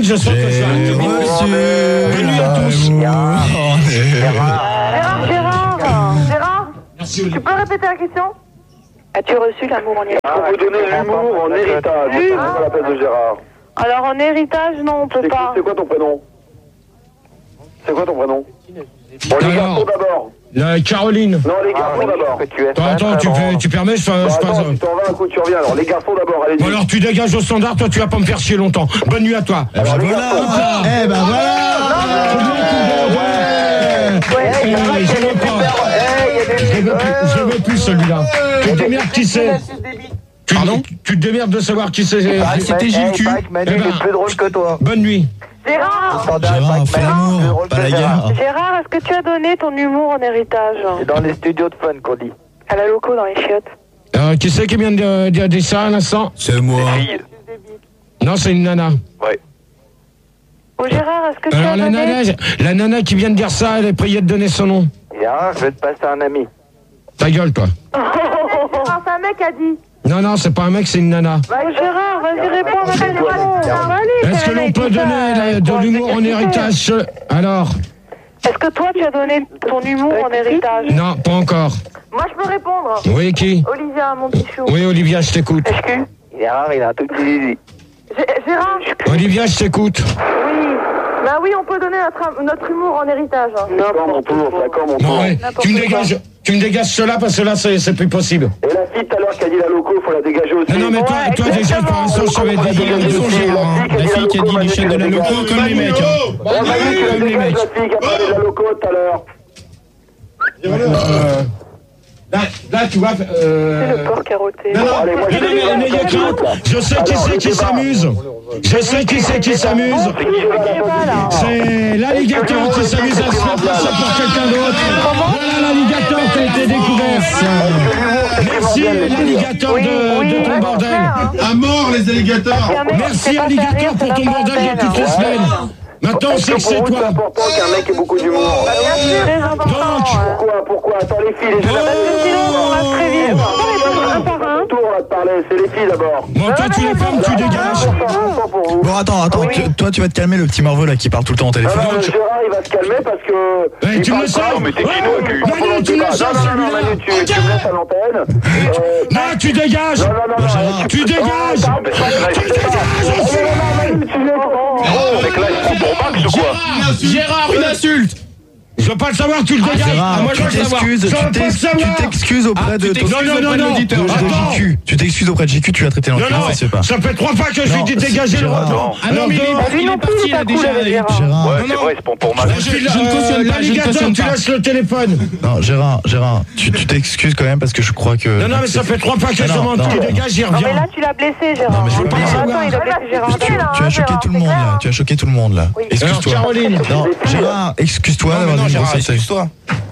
je sens que je vais bonne nuit à tous. Gérard, Merci, tu peux répéter la question? As-tu reçu l'amour en héritage? On peut donner l'humour en héritage. C'est pas la peine de Gérard. Alors en héritage, non, on peut pas. C'est quoi ton prénom? C'est quoi ton prénom? Bon, les garçons d'abord. Caroline. Non, les garçons d'abord. Attends, tu permets, je passe. Attends, tu t'en vas, un coup, tu reviens. Alors, les garçons d'abord, allez-y. Bon, alors tu dégages au standard, toi tu vas pas me faire chier longtemps. Bonne nuit à toi. Alors, les garçons. Eh ben voilà. Je veux plus celui-là. Tu te démerdes qui c'est. Pardon? Tu te démerdes de savoir qui c'est. C'était Gilles Q. Manu est plus drôle que toi. Bonne nuit. Gérard, Gérard, fais l'amour, pas la guerre. Gérard, est-ce que tu as donné ton humour en héritage? C'est dans les studios de fun qu'on dit. À la loco dans les chiottes. Qui c'est qui vient de dire ça à l'instant? C'est moi. Non, c'est une nana. Ouais. Oh Gérard, est-ce que tu Alors as donné... la nana qui vient de dire ça, elle est priée de donner son nom. Gérard, je vais te passer un ami. Ta gueule, toi. Gérard, c'est un mec a dit. Non, c'est pas un mec, c'est une nana. Oh Gérard, vas-y, réponds à ma question. Est-ce que l'on peut donner de l'humour en héritage? Alors? Est-ce que toi, tu as donné ton humour en héritage? Non, pas encore. Moi, je peux répondre. Oui, qui? Olivia, mon petit chou. Oui, Olivia, je t'écoute. Gérard, il a un tout petit zizi. Gérard? Olivia, je t'écoute. Oui. Bah oui, on peut donner notre humour en héritage. D'accord, mon tour, d'accord, mon Bon, tour. ouais. Tu me dégages cela parce que là, c'est plus possible. Et la fille tout à l'heure qui a dit la loco, il faut la dégager aussi. Non, mais toi déjà, pour l'instant, je savais La fille qui a dit les chaînes de la loco comme les mecs. On m'a dit que tu la dégages, la fille qui a parlé de la loco tout à l'heure. Là, tu vois. C'est le porc carotté. Non, Allez, moi, mais il y a crainte. Je sais qui c'est qui s'amuse. Je sais qui c'est qui s'amuse. C'est l'alligator qui s'amuse à se faire passer pour quelqu'un d'autre. Voilà l'alligator qui a été découvert. Merci l'alligator de ton bordel. À mort les alligators. Merci alligator pour ton bordel de toutes les semaines. Maintenant, on sait que c'est C'est toi. important qu'un mec ait beaucoup d'humour. Très important. Pourquoi? Attends, les filles, les filles. Sinon, on va très vite. Un par un. Tour, on va te parler, c'est les filles d'abord. Bon, toi, tu les fermes, tu dégages. Bon, attends, toi tu vas te calmer le petit morveux là qui parle tout le temps au téléphone. Non, Gérard, il va se calmer parce que... Tu me le sors. Non, mais t'es qui, nous, cul? Manu, tu le sors, Non, Manu, tu me laisses à l'antenne. Non, tu dégages. Non. Tu dégages. Avec là, il prend pour Max ou quoi? Gérard, une insulte. Je veux pas le savoir, tu le dégages. Gérard, Moi, je veux le savoir. tu t'excuses auprès de ton JQ. Tu t'excuses auprès de JQ, tu l'as traité l'enculé, ça se fait pas. Ça fait 3 fois que je lui dis dégager le retour. Ah non, mais il est parti là déjà. Gérard. Ouais, c'est vrai, c'est pour Max. Je ne cautionne pas, je ne cautionne tu pas. laisses le téléphone. Non, Gérard, tu t'excuses quand même parce que je crois que... Non, mais ça fait 3 fois que je demande qu'il dégage, j'y Non, mais reviens. là, tu l'as blessé, Gérard. Non, mais je veux pas le savoir. Attends, il a blessé Gérard. Tu as choqué tout le monde là. Tu as choqué tout le monde là. Alors, Excuse-toi. Caroline. Non, Gérard, excuse-toi d'avoir dit une grossesse. Lolita,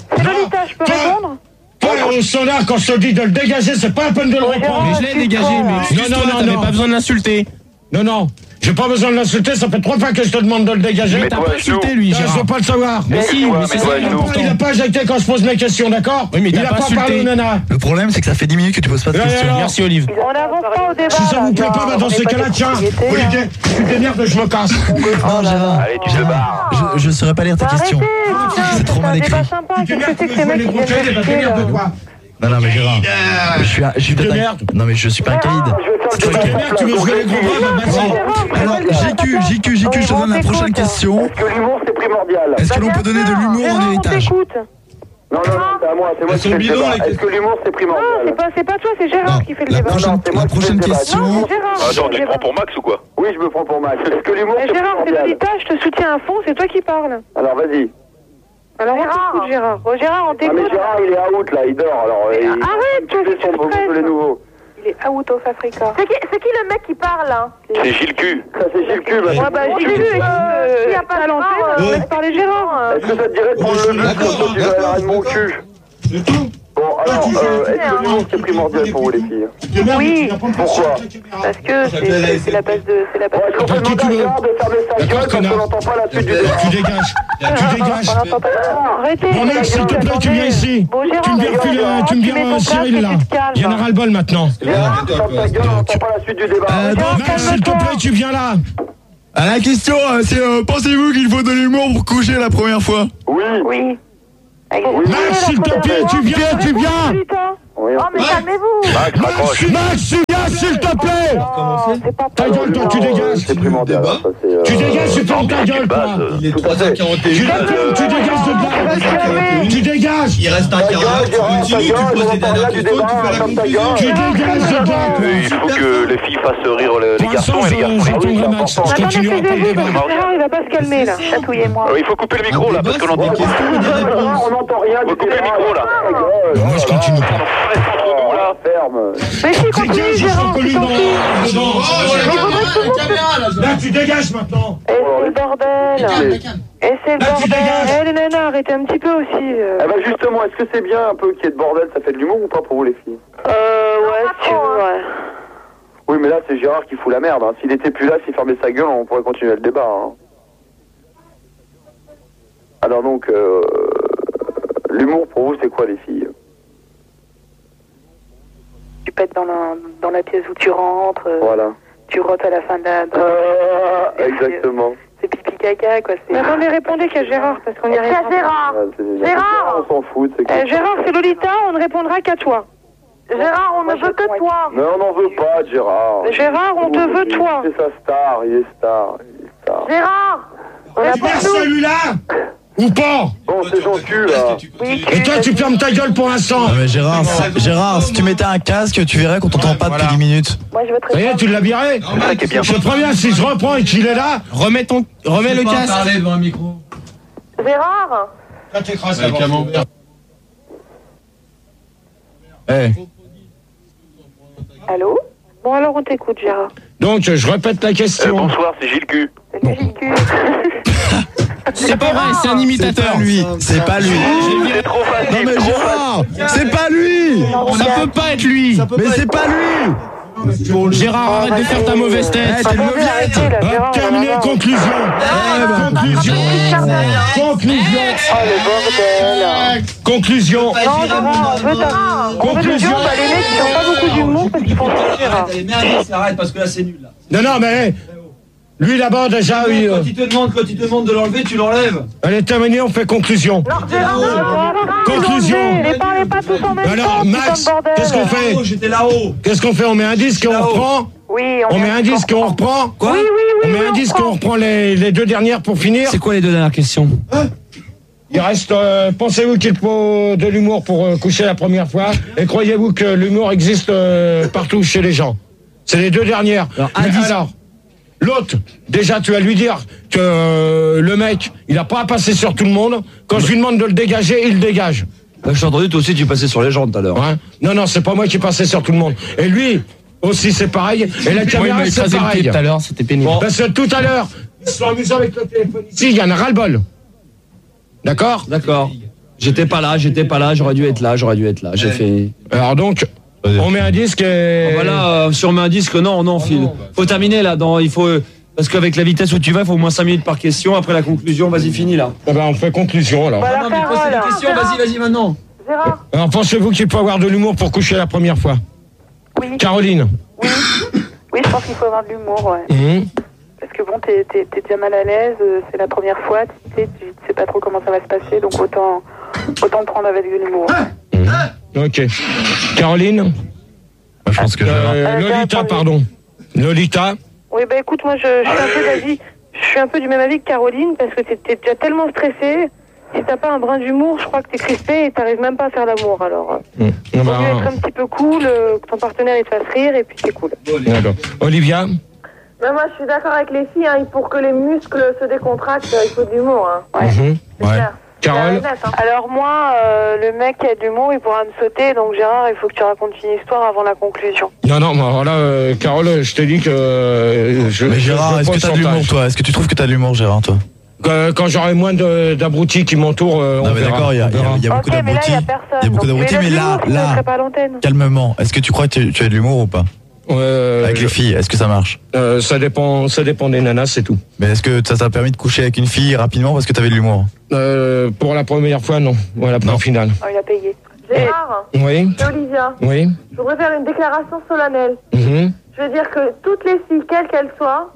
je peux répondre? Toi, au standard, quand je te dis de le dégager, c'est pas la peine de le reprendre. Mais je l'ai dégagé, mais excuse-toi, t'avais pas besoin de l'insulter. Non. J'ai pas besoin de l'insulter, ça fait 3 fois que je te demande de le dégager. Mais t'as pas insulté lui, Je Gérard. veux pas le savoir. Mais si, mais c'est ça Il a pas éjecté quand je pose mes questions, d'accord? Oui, mais il t'as a pas pas parlé insulté. aux nanas. Le problème, c'est que ça fait 10 minutes que tu poses pas de questions. alors Merci, Olive. On n'avance pas au débat. Si ça vous plaît pas, bah dans ces cas-là, tiens, Olivier, tu démerdes, je me casse. Non, Gérard. Allez, tu te barres. Je saurais pas lire tes questions. C'est trop mal écrit. C'est pas sympa. Qu'est-ce que c'est que ces mecs qui viennent de chier, là? Non, mais Gérard. Je suis peut-être merde. Non, mais je suis pas un caïd. Tu démerdes, tu veux jouer les gros bras, bah vas-y. Alors, JQ, je te donne la prochaine question. Est-ce que l'humour, c'est primordial? Est-ce que l'on peut donner de l'humour en héritage? Non, c'est à moi, c'est moi qui fais le débat. Est-ce que l'humour, c'est primordial? Non, c'est pas toi, c'est Gérard qui fait le La débat. prochaine question. Non, c'est Gérard. Attends, tu te prends pour Max ou quoi? Oui, je me prends pour Max. Est-ce que l'humour, Mais c'est Gérard, c'est primordial? Lolita, je te soutiens à fond, c'est toi qui parles. Alors, vas-y. Alors, on t'écoute, Gérard. Oh, Gérard, on Ah, mais t'écoute. Gérard, il est out, là, il dort, alors... Arrête, tu fais son fais les nouveaux. Il est out of Africa. C'est qui le mec qui parle, là? C'est Gilles Q. Ça, c'est Gilles Q, bah, Ouais, bah, j'ai vu, s'il y a pas à de l'antenne, mort, laisse parler Gérard. Est-ce que ça te dirait de prendre le micro quand tu vas l'arrêt de mon cul? Bon, alors, est-ce que l'humour, c'est primordial pour vous, les filles? Oui. Pourquoi? Parce que c'est la base de... C'est la base Est-ce qu'on peut demander à Gérard de fermer sa gueule parce qu'on n'entend pas la suite du débat? Tu dégages. Tu dégages. Arrêtez. Mon ex, s'il te plaît, tu viens ici. Bon, Gérard, Tu me vires Cyril, là. Il y en a ras-le-bol maintenant. Gérard, tu fermes ta gueule, on n'entend pas la suite du débat. Max, s'il te plaît, tu viens là. La question, c'est pensez-vous qu'il faut de l'humour pour coucher la première fois? Oui. Oui. Max, s'il te plaît, tu viens. Oui, Oh, mais calmez-vous. Max, raccroche. Max, tu viens, s'il te plaît. C'est pas Ta gueule, toi, tu dégages. C'est primordial. Ça, c'est, Tu dégages, tu fermes ta gueule, toi. Il est Tout à fait. 3h41. Tu dégages de là. Tu dégages. Il reste un quart d'heure. Tu continues, tu poses des dernières questions, tu fais la conclusion. Tu dégages de là. Il faut que les filles fassent rire les Pour l'instant, garçons et les garçons. j'attendrai Max. Je Attendez, continuerai pas le taisez-vous, débat. parce que Gérard, il va pas se calmer, là. Chatouillez-moi. Il faut couper le micro là, parce qu'on entend. Des questions et des réponses. On n'entend rien. Il faut couper le micro là. Moi, je continue pas. Ferme. Mais si, continue, Dégage, Gérard, je tu t'en fiches. Là, tu dégages maintenant. Et c'est le bordel. Et c'est le Là, tu bordel. dégages. Eh, les nanas, arrêtez un petit peu aussi. Eh ben justement, est-ce que c'est bien un peu qu'il y ait de bordel, ça fait de l'humour ou pas pour vous les filles? Ouais, si tu veux, ouais. Oui, mais là c'est Gérard qui fout la merde. Hein. S'il était plus là, s'il fermait sa gueule, on pourrait continuer le débat. Hein. Alors donc, l'humour pour vous c'est quoi les filles? Tu pètes dans la pièce où tu rentres. Voilà. Tu rotes à la fin de la... Exactement. C'est pipi caca, quoi. Mais attendez, répondez qu'à Gérard, parce qu'on y arrive. C'est Gérard. Gérard. On s'en fout. C'est Gérard, c'est Lolita, on ne répondra qu'à toi. Gérard, on ne veut que toi. Mais on n'en veut pas, de Gérard. Gérard, on te veut toi. C'est sa star, il est star. Gérard. On a Tu pas perds nous. celui-là ou pas? Bon, c'est son cul, là. Oui, Et toi, tu fermes ta gueule pour l'instant. Non mais Gérard, si tu mettais un casque, tu verrais qu'on t'entend pas depuis 10 minutes. Moi, je veux te Ça y est, tu l'as viré. C'est ça qui est bien. Je te préviens, si je reprends et qu'il est là, remets le casque. Parler devant un micro. Gérard. Là, t'écrases Avec Camembert. Allô? Bon, alors on t'écoute, Gérard. Donc, je répète la question. Bonsoir, c'est Gilles Q. C'est le cul. C'est pas vrai, c'est un imitateur. C'est pas lui. C'est trop facile. Non mais Gérard, c'est pas lui. Ça peut pas être lui. Mais c'est pas lui. Gérard, arrête de faire ta mauvaise tête. T'es une mauviette. Terminé, conclusion. Conclusion. Conclusion. Oh, le bordel. Conclusion. Non, Gérard, on veut ta... On veut le jour, bah, les mecs, ils ont pas beaucoup d'humour parce qu'ils font ça, Gérard. Allez, merde, arrête parce que là c'est nul là. Non, mais lui là-bas déjà, Quand il te demande de l'enlever, tu l'enlèves. elle est terminée, on fait conclusion. Non, Gérard. Conclusion. Ne parlez pas tous en même temps. Alors, Max, putain de bordel. qu'est-ce qu'on fait? J'étais là-haut. Qu'est-ce qu'on fait? On met un disque et on reprend? Oui, On met un disque et on reprend? Quoi? Oui, On met un disque et on reprend les deux dernières pour finir? C'est quoi les deux dernières questions? Il reste, pensez-vous qu'il faut de l'humour pour coucher la première fois? Et croyez-vous que l'humour existe partout chez les gens? C'est les deux dernières. Alors, l'autre, déjà tu vas lui dire que le mec, il a pas à passer sur tout le monde. Quand je lui demande de le dégager, il le dégage. Je t'ai entendu, toi aussi tu passais sur les gens tout à l'heure. Hein? Non, c'est pas moi qui passais sur tout le monde. Et lui, aussi c'est pareil. Et la caméra, c'est pareil. Tout à l'heure, c'était pénible. Parce que tout à l'heure, ils se sont amusés avec le téléphone ici, il y en a ras-le-bol. D'accord? D'accord. J'étais pas là, j'aurais dû être là. J'ai fait... Alors donc, on met un disque et... Voilà, si on met un disque, non, Phil. Faut terminer là, il faut... Parce qu'avec la vitesse où tu vas, il faut au moins 5 minutes par question. Après la conclusion, vas-y, finis là. Eh ben, on fait conclusion alors. Voilà, Non, mais pose des questions, vas-y maintenant. Gérard. Alors pensez-vous qu'il peut avoir de l'humour pour coucher la première fois? Oui. Caroline. Oui, je pense qu'il faut avoir de l'humour, ouais. Mmh. Parce que bon, t'es déjà mal à l'aise, c'est la première fois, tu sais pas trop comment ça va se passer, donc autant prendre avec de l'humour. Ok. Caroline. Je pense que Lolita, pardon. Lolita. Oui, bah écoute, moi je suis un peu d'avis, je suis un peu du même avis que Caroline, parce que t'es déjà tellement stressé, si t'as pas un brin d'humour, je crois que t'es crispé et t'arrives même pas à faire l'amour, alors... Mmh. Faut mieux être un petit peu cool, que ton partenaire il te fasse rire, et puis c'est cool. D'accord. Olivia. Mais moi, je suis d'accord avec les filles. Hein. Pour que les muscles se décontractent, il faut de l'humour. Hein. Ouais. C'est clair. Carole. C'est net, hein. Alors moi, le mec qui a de l'humour, il pourra me sauter, donc Gérard, il faut que tu racontes une histoire avant la conclusion. Non, mais alors là, Carole, je t'ai dit que... Mais Gérard, est-ce que t'as de l'humour toi? Est-ce que tu trouves que t'as de l'humour Gérard toi? Quand j'aurai moins d'abrutis qui m'entourent, Non mais d'accord, il y a beaucoup Ok, mais là, d'abrutis. il y a personne. Il y a beaucoup Donc, d'abrutis, mais là, je serai pas à l'antenne. calmement. Est-ce que tu crois que tu as de l'humour ou pas? Avec les filles, est-ce que ça marche? Ça dépend des nanas, c'est tout. Mais est-ce que ça t'a permis de coucher avec une fille rapidement parce que t'avais de l'humour? Pour la première fois, non. Voilà, pour la finale. Oh, il a payé. Gérard, Oui. c'est Olivia. Oui. Je voudrais faire une déclaration solennelle. Mhm. Je veux dire que toutes les filles, quelles qu'elles soient,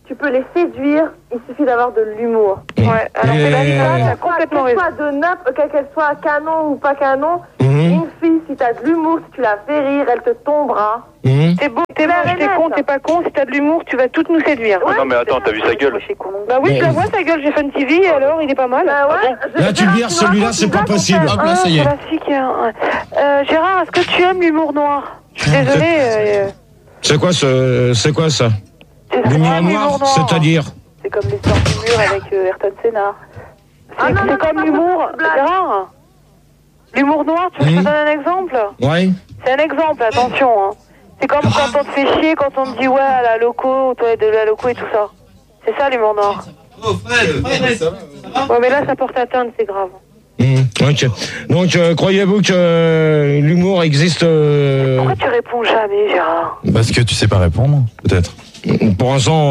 tu peux les séduire, il suffit d'avoir de l'humour. Ouais, alors c'est la vie, t'as complètement raison. Qu'elle soit canon ou pas canon, une fille, si t'as de l'humour, si tu la fais rire, elle te tombera. T'es beau, t'es moche, t'es con, t'es pas con, si t'as de l'humour, tu vas toutes nous séduire. Non mais attends, t'as vu sa gueule? Bah oui, je la vois, sa gueule, j'ai Fun TV, et alors, il est pas mal. Bah ouais. Là, tu le vires, celui-là, c'est pas possible. Hop là, ça y est. Gérard, est-ce que tu aimes l'humour noir? Je suis désolée. C'est quoi ça? L'humour noir, c'est-à-dire? C'est comme l'histoire du mur avec Ayrton Senna. C'est comme l'humour, Gérard. L'humour noir, tu veux que je te donne un exemple? Ouais. C'est un exemple, attention. Hein. C'est comme quand on te fait chier, quand on te dit ouais à la loco, toi de la loco et tout ça. C'est ça l'humour noir. Oh Fred, Ouais, mais là ça porte atteinte, c'est grave. Ok. Donc, croyez-vous que l'humour existe Pourquoi tu réponds jamais, Gérard? Parce que tu sais pas répondre, peut-être. Pour l'instant,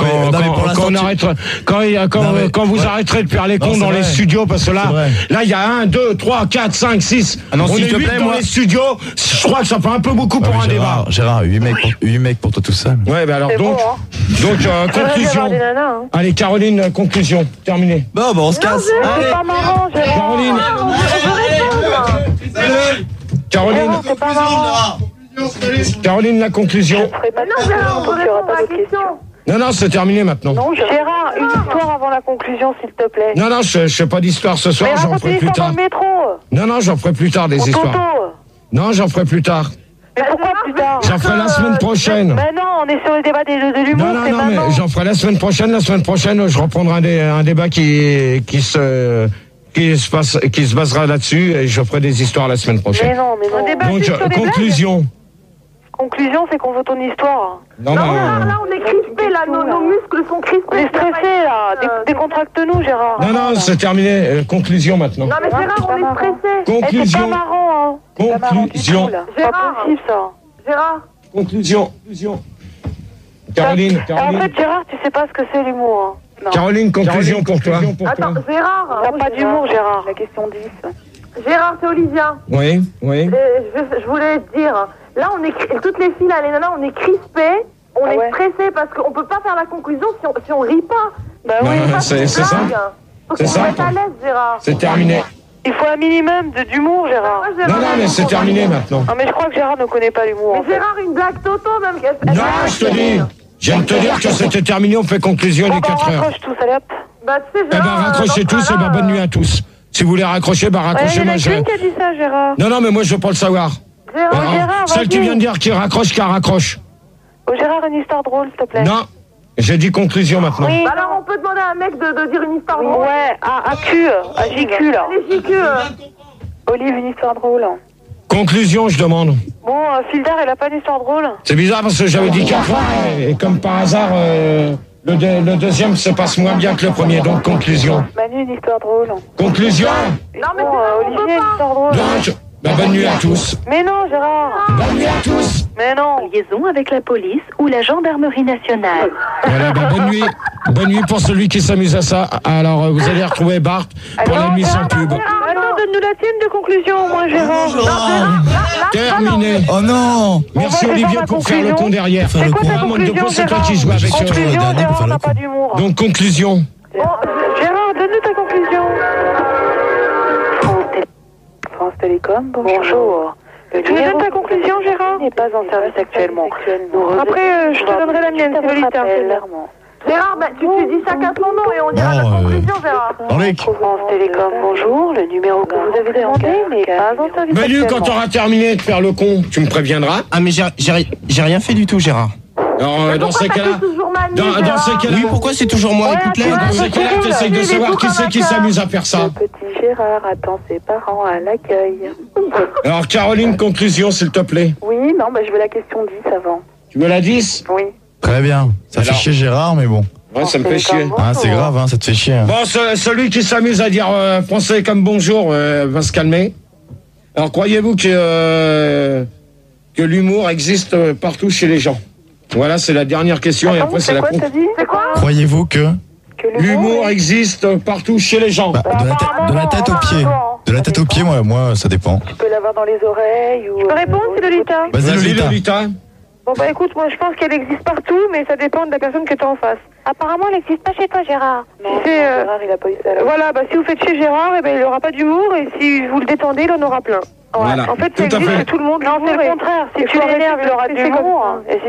quand vous arrêterez de faire les cons dans les studios, parce que là, il y a 1, 2, 3, 4, 5, 6. Ah non, on s'il est te 8 plaît, dans moi. les studios. Je crois que ça fait un peu beaucoup pour un débat. Gérard, 8 mecs pour toi tout seul. Ouais, bah alors C'est donc, bon, hein. donc conclusion. Des nanas, hein. Allez, Caroline, conclusion. Terminé. Bon, on se casse. C'est pas marrant, Gérard. Caroline. Caroline. C'est pas marrant. Caroline, la conclusion. Non, Gérard, on peut répondre à la question. Non, c'est terminé maintenant. Non, Gérard, une histoire avant la conclusion, s'il te plaît. Non, je fais pas d'histoire ce soir, Mais j'en raconte ferai une plus histoire tard. dans le métro. Non, j'en ferai plus tard des Au histoires. Toto. Non, j'en ferai plus tard. Mais pourquoi plus tard? J'en ferai la semaine prochaine. Mais non, on est sur le débat de l'humour, c'est Non, maintenant. mais j'en ferai la semaine prochaine. La semaine prochaine, je reprendrai un débat qui se basera là-dessus et je ferai des histoires la semaine prochaine. Mais non. Un débat Donc, juste sur les conclusion. Conclusion, c'est qu'on veut ton histoire. Non, Non, là, on est crispés, là, nos muscles sont crispés. On est stressés, là. Décontracte-nous, Gérard. Non, c'est terminé. Conclusion maintenant. Non, mais Gérard, on est stressés. C'est pas Conclusion. marrant, hein. C'est pas marrant du Conclusion. tout, là. C'est pas possible, ça. Gérard. Conclusion. Caroline. En fait, Gérard, tu sais pas ce que c'est l'humour. Hein. Non. Caroline, conclusion pour toi. Attends, Gérard. T'as pas d'humour, Gérard. La question 10. Gérard, c'est Olivia. Oui. Je voulais te dire, là, toutes les filles, là, les nanas, on est crispées, on est stressées parce qu'on peut pas faire la conclusion si on rit pas. Bah oui, c'est ça. Faut C'est qu'on se ça. mette à l'aise, Gérard. C'est terminé. il faut un minimum d'humour, Gérard. Moi, Gérard, Non, mais c'est terminé maintenant. Non, mais je crois que Gérard ne connaît pas l'humour. Mais Gérard, une blague Toto, même. Non, je te dis. Je viens de te dire que c'était terminé, on fait conclusion Bon, les bah, 4 on heures. raccroche tous, allez hop. Bah, tu sais, Eh ben, Gérard. raccrochez tous, et ben, bonne nuit à tous. Si vous voulez raccrocher, bah, Il y raccrochez, en moi, a je... qu'une qui a dit ça, Gérard. Non, mais moi, je veux pas le savoir. Gérard, Celle qui vas-y. vient de dire qui raccroche, qui raccroche. Oh, Gérard, une histoire drôle, s'il te plaît. Non, j'ai dit conclusion maintenant. Oui. Bah, alors, on peut demander à un mec de dire une histoire drôle. Ouais, à JQ, là. Allez, JQ. Olive, une histoire drôle. Conclusion, je demande. Bon, Fildar, il a pas une histoire drôle? C'est bizarre parce que j'avais dit 4 fois et comme par hasard, le deuxième se passe moins bien que le premier. Donc, conclusion. Manu, une histoire drôle. Conclusion. Non, mais Bon, c'est Olivier, une histoire drôle. Donc, bah, bonne nuit à tous. Mais non, Gérard. Bonne nuit à tous. Mais non. Liaison avec la police ou la gendarmerie nationale. Voilà, bah, bonne nuit. Bonne nuit pour celui qui s'amuse à ça. Alors, vous allez retrouver Bart pour la nuit sans pub. Attends, donne-nous la tienne de conclusion, moi, Gérard. Terminé. Oh non. Merci On va Olivier faire pour ma faire le conclusion. con derrière. C'est quoi ta Manque de conclusion, peau, c'est toi Gérard? qui joues avec Conclusion, le dernier pour Gérard, faire le n'a con. pas d'humour. Donc, conclusion. Gérard, donne-nous ta conclusion. France Télécom, bonjour. Tu me donnes ta conclusion, Gérard? N'est pas en service actuellement. Après, je te donnerai la mienne, c'est Lolita. Gérard, bah, tu dis chacun son nom et on dira la conclusion, Gérard. France Télécom, bonjour. Le numéro que vous avez demandé n'est pas en service Manu, actuellement. quand t'auras terminé de faire le con, tu me préviendras. Ah, mais j'ai rien fait du tout, Gérard. Alors, dans ces cas-là, dans ces cas-là, Oui, pourquoi c'est toujours moi? Ouais, Écoute-les. attends. dans ces cas-là, t'essayes de savoir qui c'est qui s'amuse à faire ça. Le petit Gérard attend ses parents à l'accueil. Alors, Caroline, conclusion, s'il te plaît. Oui, non, bah, je veux la question 10 avant. Tu veux la 10? Oui. Très bien. Ça fait Alors. chier Gérard, mais bon. Ouais, ça me fait chier. Ah, c'est grave, hein, ça te fait chier. Hein. Bon, celui qui s'amuse à dire français comme bonjour va se calmer. Alors, croyez-vous que l'humour existe partout chez les gens? Voilà, c'est la dernière question et après c'est la quoi, t'as dit? C'est quoi? Croyez-vous que l'humour existe partout chez les gens? de la tête aux pieds. De la tête aux pieds, moi, ça dépend. Tu peux l'avoir dans les oreilles ou... Je peux répondre, c'est Lolita. Vas-y, Lolita. Bon bah écoute, moi je pense qu'elle existe partout, mais ça dépend de la personne que tu as en face. Apparemment, elle n'existe pas chez toi, Gérard. Non, Gérard, il a pas eu ça. Voilà, bah si vous faites chez Gérard, eh ben, il n'aura pas d'humour, et si vous le détendez, il en aura plein. Voilà. En fait, Tout ça à existe fait. que tout le monde. Non, c'est le contraire. Si tu l'énerves, il aura de l'humour.